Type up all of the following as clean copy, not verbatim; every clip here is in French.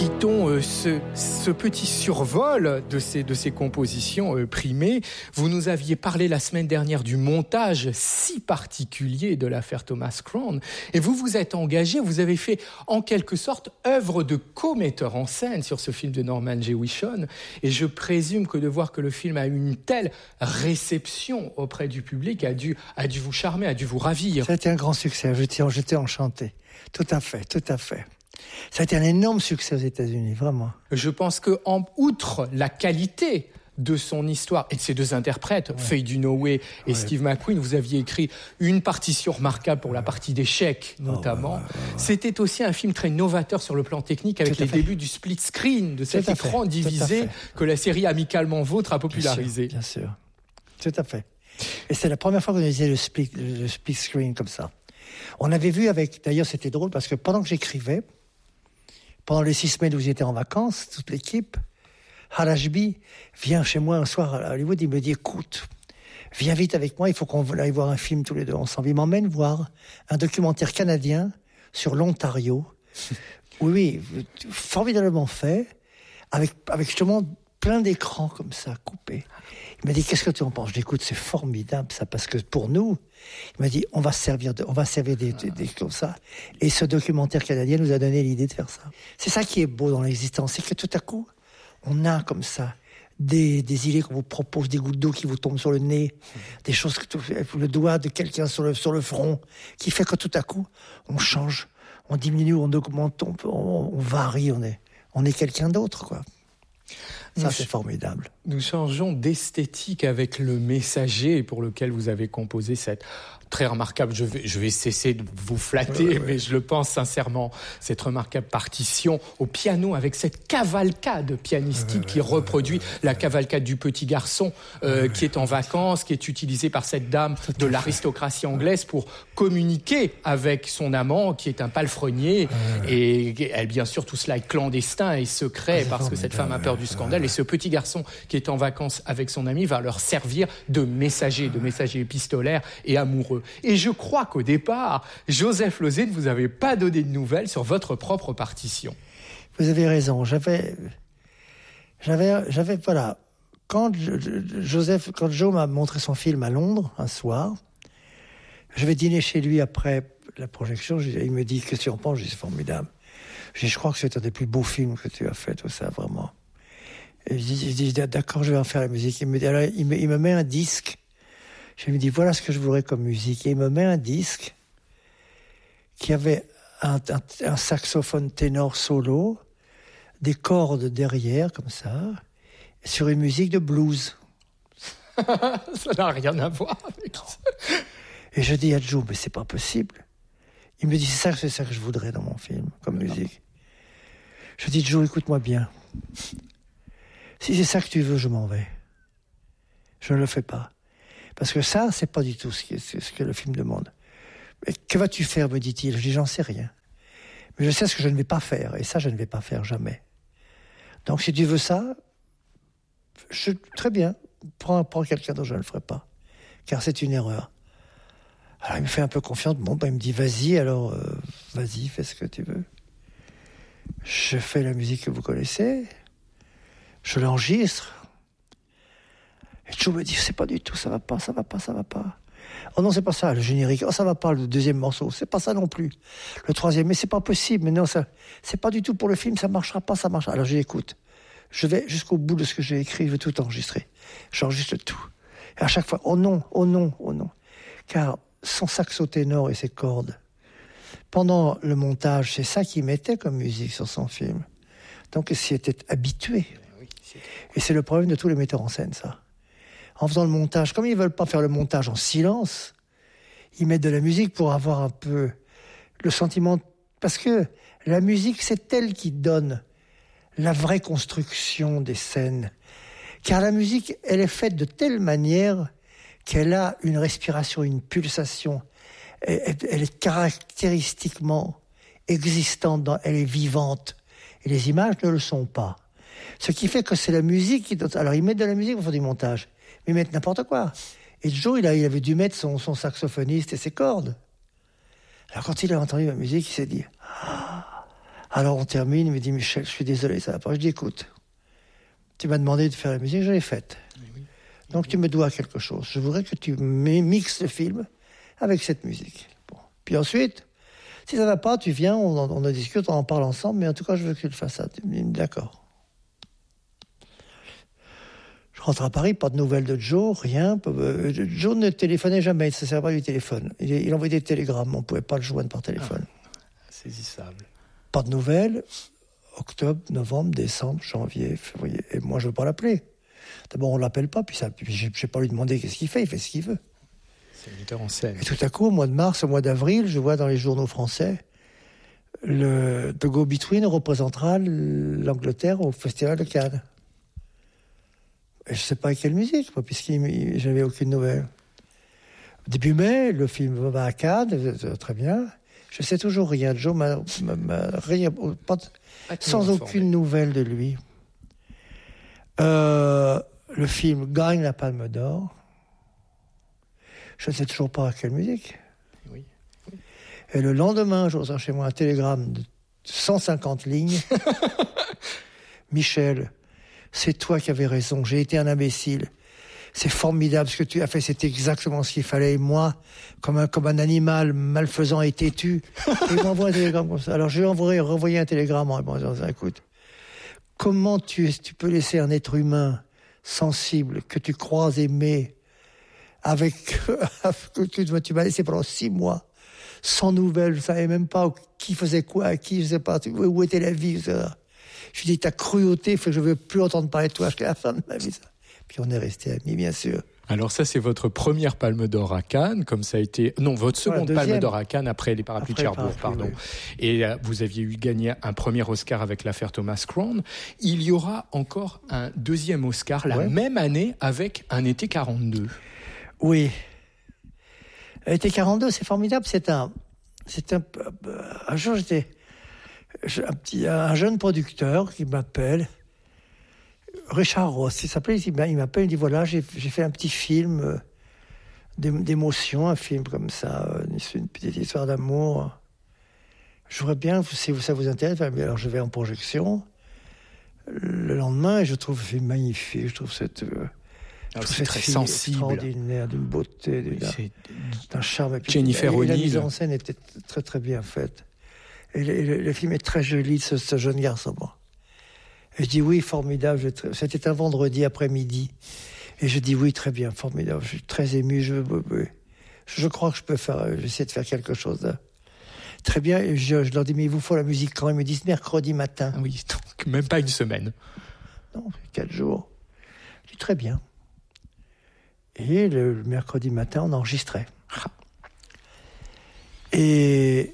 quittons ce petit survol de ces compositions primées. Vous nous aviez parlé la semaine dernière du montage si particulier de l'affaire Thomas Crown. Et vous vous êtes engagé, vous avez fait en quelque sorte œuvre de co-metteur en scène sur ce film de Norman Jewison. Et je présume que de voir que le film a eu une telle réception auprès du public a dû vous charmer, a dû vous ravir. Ça a été un grand succès, j'étais enchanté. Tout à fait. Ça a été un énorme succès aux États-Unis, vraiment. Je pense que, outre la qualité de son histoire et de ses deux interprètes, Faye Dunaway et Steve McQueen, vous aviez écrit une partition remarquable pour la partie d'échecs, notamment. C'était aussi un film très novateur sur le plan technique, avec les débuts du split screen, de cet écran divisé que la série Amicalement Vôtre a popularisé. Bien sûr. Tout à fait. Et c'est la première fois qu'on utilisait le split screen comme ça. On avait vu d'ailleurs c'était drôle parce que pendant que j'écrivais, pendant les 6 semaines où j'étais en vacances, toute l'équipe, Hal Ashby vient chez moi un soir à Hollywood, il me dit, écoute, viens vite avec moi, il faut qu'on aille voir un film tous les deux ensemble. Il m'emmène voir un documentaire canadien sur l'Ontario. Oui, formidablement fait, avec justement plein d'écrans comme ça, coupés. Il m'a dit, qu'est-ce que tu en penses? Je dis, écoute, c'est formidable ça, parce que pour nous, il m'a dit, on va servir des comme ça. Et ce documentaire canadien nous a donné l'idée de faire ça. C'est ça qui est beau dans l'existence, c'est que tout à coup, on a comme ça des idées qu'on vous propose, des gouttes d'eau qui vous tombent sur le nez, des choses, le doigt de quelqu'un sur le front, qui fait que tout à coup, on change, on diminue, on augmente, on varie, on est quelqu'un d'autre, quoi. Ça, c'est formidable. Nous changeons d'esthétique avec Le Messager, pour lequel vous avez composé cette très remarquable, je vais cesser de vous flatter, mais je le pense sincèrement, cette remarquable partition au piano avec cette cavalcade pianistique qui reproduit la cavalcade du petit garçon qui est en vacances, qui est utilisée par cette dame de l'aristocratie anglaise pour communiquer avec son amant qui est un palefrenier et elle, bien sûr, tout cela est clandestin et secret parce que cette femme a peur du scandale et ce petit garçon qui est en vacances avec son ami va leur servir de messager épistolaire et amoureux. Et je crois qu'au départ, Joseph Losey ne vous avait pas donné de nouvelles sur votre propre partition. Vous avez raison. J'avais voilà. Quand Joe m'a montré son film à Londres un soir, je vais dîner chez lui après la projection. Il me dit, qu'est-ce que tu en penses? Je dis, c'est formidable. Je crois que c'est un des plus beaux films que tu as fait, tout ça, vraiment. Et je dis, d'accord, je vais en faire la musique. Il me met un disque. Je lui dis, voilà ce que je voudrais comme musique. Et il me met un disque qui avait un saxophone ténor solo, des cordes derrière, comme ça, sur une musique de blues. Ça n'a rien à voir avec ça. Et je dis à Joe, mais c'est pas possible. Il me dit, c'est ça que je voudrais dans mon film, comme musique. Je dis, Joe, écoute-moi bien. Si c'est ça que tu veux, je m'en vais. Je ne le fais pas. Parce que ça, c'est pas du tout ce que le film demande. Mais que vas-tu faire, me dit-il? Je dis, j'en sais rien. Mais je sais ce que je ne vais pas faire. Et ça, je ne vais pas faire jamais. Donc, si tu veux ça, très bien. Prends quelqu'un d'autre, je ne le ferai pas. Car c'est une erreur. Alors, il me fait un peu confiance. Bon, il me dit, vas-y, alors, vas-y, fais ce que tu veux. Je fais la musique que vous connaissez. Je l'enregistre. Et Joe me dit, c'est pas du tout, ça va pas. Oh non, c'est pas ça, le générique. Oh, ça va pas, le deuxième morceau. C'est pas ça non plus. Le troisième, mais c'est pas possible. Mais non, c'est pas du tout pour le film, ça marchera pas. Alors j'ai écoute. Je vais jusqu'au bout de ce que j'ai écrit, je vais tout enregistrer. J'enregistre tout. Et à chaque fois, oh non. Car son saxo ténor et ses cordes, pendant le montage, c'est ça qu'il mettait comme musique sur son film. Donc il s'y était habitué. Et c'est le problème de tous les metteurs en scène, ça. En faisant le montage, comme ils ne veulent pas faire le montage en silence, ils mettent de la musique pour avoir un peu le sentiment... Parce que la musique, c'est elle qui donne la vraie construction des scènes. Car la musique, elle est faite de telle manière qu'elle a une respiration, une pulsation. Elle est caractéristiquement existante, elle est vivante. Et les images ne le sont pas. Ce qui fait que c'est la musique qui donne... Alors, ils mettent de la musique pour faire du montage. Mais ils mettent n'importe quoi. Et Joe, il avait dû mettre son saxophoniste et ses cordes. Alors, quand il a entendu la musique, il s'est dit, Alors on termine, il me dit, Michel, je suis désolé, ça va pas. Je dis, écoute, tu m'as demandé de faire la musique, je l'ai faite. Oui. Donc tu me dois quelque chose. Je voudrais que tu mixes le film avec cette musique. Bon. Puis ensuite, si ça va pas, tu viens, on en discute, on en parle ensemble, mais en tout cas, je veux que tu le fasses ça. Il me dit, d'accord. Je rentre à Paris, pas de nouvelles de Joe, rien. Joe ne téléphonait jamais, il ne se servait pas du téléphone. Il envoyait des télégrammes, on ne pouvait pas le joindre par téléphone. Saisissable. Pas de nouvelles. Octobre, novembre, décembre, janvier, février. Et moi, je ne veux pas l'appeler. D'abord, on ne l'appelle pas, puis je n'ai pas lui demander qu'est-ce qu'il fait ce qu'il veut. C'est un metteur en scène. Et tout à coup, au mois de mars, au mois d'avril, je vois dans les journaux français, The Go-Between représentera l'Angleterre au Festival de Cannes. Et je ne sais pas quelle musique, moi, puisqu'il j'avais aucune nouvelle. Début mai, le film va à Cannes, très bien. Je ne sais toujours rien. Joe m'a rien, sans aucune nouvelle de lui. Le film gagne la Palme d'Or. Je ne sais toujours pas à quelle musique. Oui. Et le lendemain, je reçois chez moi un télégramme de 150 lignes. Michel, c'est toi qui avais raison, j'ai été un imbécile. C'est formidable ce que tu as fait, c'est exactement ce qu'il fallait. Et moi, comme un animal malfaisant et têtu, il m'envoie un télégramme comme ça. Alors je lui ai renvoyé un télégramme en disant, écoute, comment tu peux laisser un être humain sensible, que tu crois aimer, que tu m'as laissé pendant 6 mois, sans nouvelles, je ne savais même pas qui faisait quoi, à qui, je ne sais pas, où était la vie, etc. Je lui ai dit, ta cruauté fait que je ne veux plus entendre parler de toi jusqu'à la fin de ma vie. Puis on est restés amis, bien sûr. Alors ça, c'est votre première Palme d'Or à Cannes, comme ça a été... Non, votre seconde Palme d'Or à Cannes après les Parapluies de Cherbourg, pardon. Oui. Et vous aviez eu gagné un premier Oscar avec l'affaire Thomas Crown. Il y aura encore un deuxième Oscar la même année avec Un été 42. Oui. Un été 42, c'est formidable. Un jour, j'étais... Un jeune producteur qui m'appelle, Richard Ross, il m'appelle, il dit voilà, j'ai fait un petit film d'émotion, un film comme ça, une petite histoire d'amour. Je voudrais bien, si ça vous intéresse, alors je vais en projection le lendemain et je trouve le film magnifique, je trouve cette très sensible, extraordinaire, d'une beauté, d'un charme. Jennifer O'Neill. La mise en scène était très très bien faite. Et le film est très joli de ce jeune garçon. Et je dis oui, formidable. C'était un vendredi après-midi. Et je dis oui, très bien, formidable. Je suis très ému. Je crois que je peux j'essaie de faire quelque chose de très bien. Et je leur dis, mais il vous faut la musique quand? Ils me disent mercredi matin. Oui, donc même pas une semaine. Non, 4 jours. Je dis très bien. Et le mercredi matin, on enregistrait. Et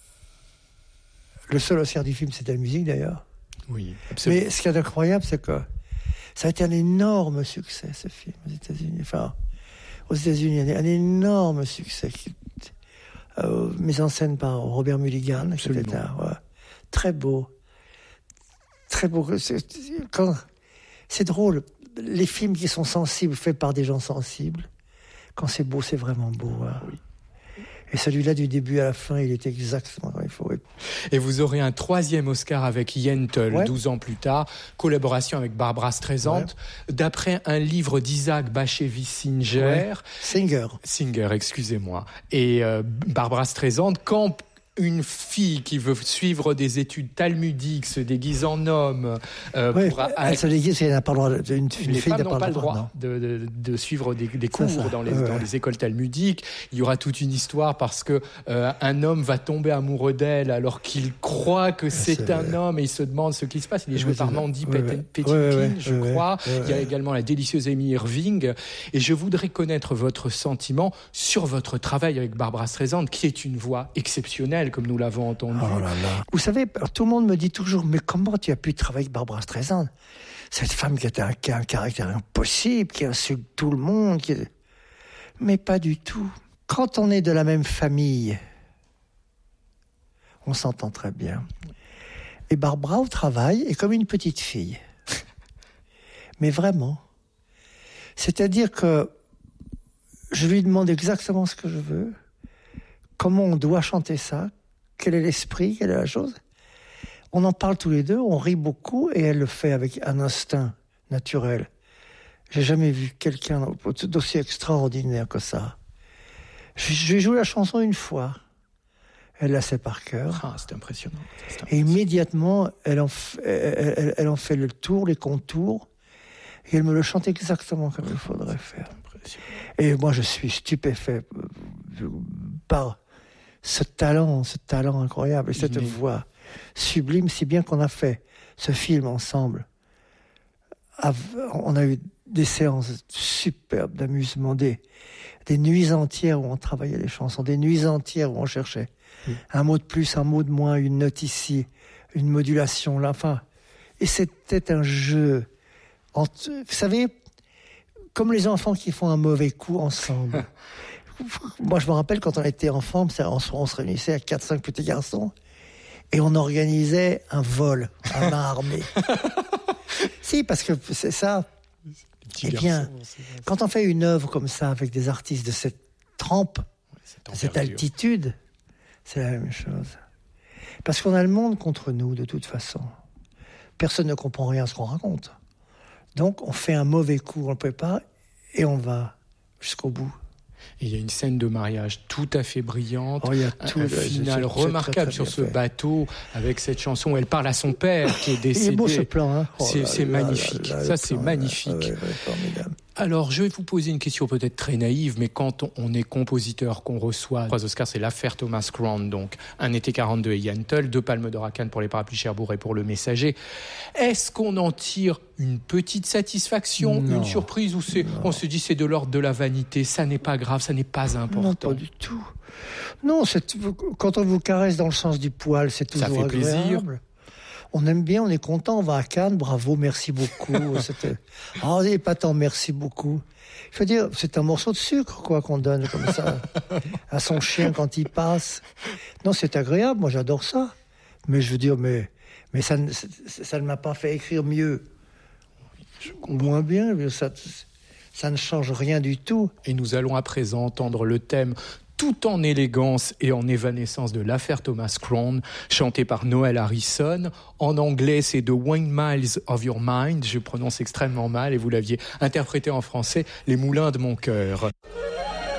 le seul Oscar du film, c'était la musique d'ailleurs. Oui, absolument. Mais ce qui est incroyable, c'est que ça a été un énorme succès, ce film, aux États-Unis. Enfin, aux États-Unis, un énorme succès. Mis en scène par Robert Mulligan, qui était très beau. Très beau. C'est drôle. Les films qui sont sensibles, faits par des gens sensibles, quand c'est beau, c'est vraiment beau. Hein. Oui. Et celui-là, du début à la fin, il était exactement comme il faut. Et vous aurez un 3e Oscar avec Yentl, 12 ans plus tard, collaboration avec Barbra Streisand, d'après un livre d'Isaac Bashevis Singer, excusez-moi. Et Barbra Streisand, quand une fille qui veut suivre des études talmudiques se déguise en homme. Elle se déguise, elle n'a pas le droit. Une fille n'a pas le droit de suivre des cours dans les écoles talmudiques. Il y aura toute une histoire parce que un homme va tomber amoureux d'elle alors qu'il croit que c'est un homme et il se demande ce qui se passe. Il est joué par Mandy Patinkin, je crois. Il y a également la délicieuse Amy Irving. Et je voudrais connaître votre sentiment sur votre travail avec Barbra Streisand, qui est une voix exceptionnelle, comme nous l'avons entendu. Oh là là. Vous savez, tout le monde me dit toujours, mais comment tu as pu travailler avec Barbra Streisand? Cette femme qui a un caractère impossible, qui insulte tout le monde. Mais pas du tout. Quand on est de la même famille, on s'entend très bien. Et Barbra, au travail, est comme une petite fille. Mais vraiment. C'est-à-dire que je lui demande exactement ce que je veux, comment on doit chanter ça, quel est l'esprit, quelle est la chose. On en parle tous les deux, on rit beaucoup, et elle le fait avec un instinct naturel. J'ai jamais vu quelqu'un d'aussi extraordinaire que ça. Je lui ai joué la chanson une fois. Elle la sait par cœur. Ah, c'est impressionnant. Et immédiatement, elle en fait le tour, les contours, et elle me le chante exactement comme il faudrait faire. Et moi, je suis stupéfait par ce talent incroyable, et cette voix sublime, si bien qu'on a fait ce film ensemble. On a eu des séances superbes d'amusement, des nuits entières où on travaillait les chansons, des nuits entières où on cherchait un mot de plus, un mot de moins, une note ici, une modulation là, enfin. Et c'était un jeu, vous savez, comme les enfants qui font un mauvais coup ensemble. Moi, je me rappelle quand on était enfant, on se réunissait à 4-5 petits garçons et on organisait un vol à main armée. Si, parce que c'est ça. Eh bien, quand on fait une œuvre comme ça avec des artistes de cette trempe, de cette altitude, c'est la même chose. Parce qu'on a le monde contre nous, de toute façon. Personne ne comprend rien à ce qu'on raconte. Donc, on fait un mauvais coup, on le prépare, et on va jusqu'au bout. Et il y a une scène de mariage tout à fait brillante, il y a tout, un final remarquable sur ce bateau, avec cette chanson où elle parle à son père qui est décédé. Il est beau ce plan, hein. C'est magnifique, ça c'est magnifique. Formidable. Alors, je vais vous poser une question peut-être très naïve, mais quand on est compositeur, qu'on reçoit 3 Oscars, c'est l'affaire Thomas Crown, donc Un été 42 et Yentl, 2 palmes d'or à Cannes pour Les Parapluies Cherbourg et pour Le Messager. Est-ce qu'on en tire une petite satisfaction, une surprise, ou on se dit c'est de l'ordre de la vanité, ça n'est pas grave, ça n'est pas important? Non, pas du tout. Non, quand on vous caresse dans le sens du poil, c'est toujours agréable. Ça fait plaisir. On aime bien, on est content, on va à Cannes, bravo, merci beaucoup. Pas tant, merci beaucoup. Je veux dire, c'est un morceau de sucre, quoi, qu'on donne comme ça à son chien quand il passe. Non, c'est agréable, moi j'adore ça. Mais je veux dire, mais ça ne m'a pas fait écrire mieux. Moins bien, ça ne change rien du tout. Et nous allons à présent entendre le thème tout en élégance et en évanescence de l'affaire Thomas Crown, chanté par Noel Harrison. En anglais, c'est The Wine Miles of Your Mind. Je prononce extrêmement mal et vous l'aviez interprété en français, Les Moulins de mon cœur.